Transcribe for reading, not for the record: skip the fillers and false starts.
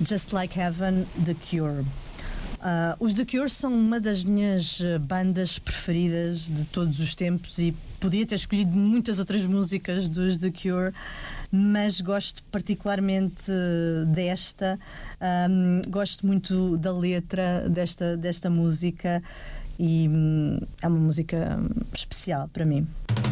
Just Like Heaven, The Cure. Os The Cure são uma das minhas bandas preferidas de todos os tempos e podia ter escolhido muitas outras músicas dos The Cure, mas gosto particularmente desta. Gosto muito da letra desta música e é uma música especial para mim.